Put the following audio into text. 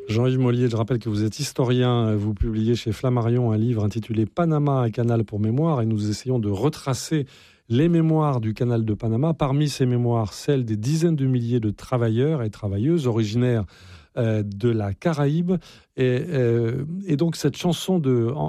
Jean-Yves Mollier, je rappelle que vous êtes historien. Vous publiez chez Flammarion un livre intitulé Panama, un canal pour mémoire, et nous essayons de retracer les mémoires du canal de Panama. Parmi ces mémoires, celles des dizaines de milliers de travailleurs et travailleuses originaires de la Caraïbe. Et donc cette chanson